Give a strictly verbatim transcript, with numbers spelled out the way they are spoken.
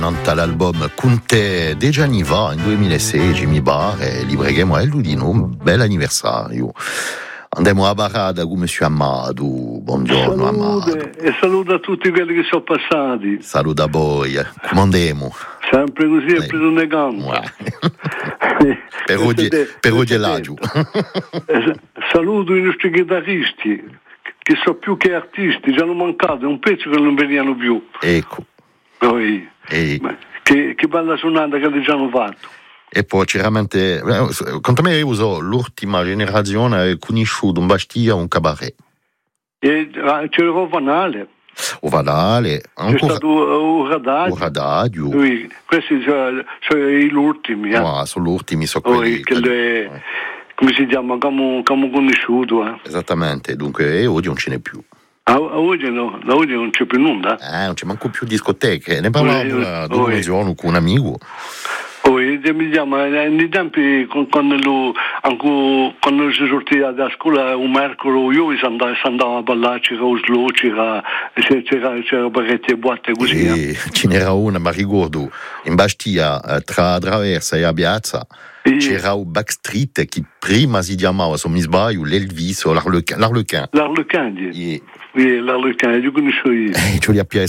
L'album Conte De Gianiva in duemilasedici mi pare, li preghiamo a lui di un bel anniversario. Andiamo a Barada con Monsieur Amadou. Buongiorno Amadou. E saluto a tutti quelli che sono passati. Saluto a voi, come andiamo? Sempre così, è preso negando. Per oggi, per oggi è l'agio. Saluto i nostri chitarristi, che sono più che artisti, già hanno mancato, è un pezzo che non venivano più. Ecco. Poi, e... che, che bella suonata che già hanno fatto. E poi chiaramente, quanto me uso l'ultima generazione conosciuto un bastia un cabaret. E c'era o Vanale. O Vanale, c'è stato o Radio. O Radio. Oui, questi sono, sono gli ultimi. Eh. No, sono gli ultimi, sono quelli. Che le, come si chiama, come, come conosciuto. Eh. Esattamente, dunque e oggi non ce n'è più. Ah, oggi no, da oggi non c'è più nulla. Eh, non c'è manco più discoteche. Ne parlavo due giorni con un amico. Poi mi chiama, nei tempi quando, lo, anche, quando si sortiva da scuola un mercoledì io si andava, si andava a ballare, c'era Oslo, c'era, c'era, c'era parecchie boate così. E ce n'era una, ma ricordo, in Bastia, tra Traversa e a Piazza, e c'era un Backstreet che prima si chiamava, se non mi sbaglio, l'Elvis o l'Arlequin. L'Arlequin, e oui, l'Arlequin, io conosco io. Eh, ci ho più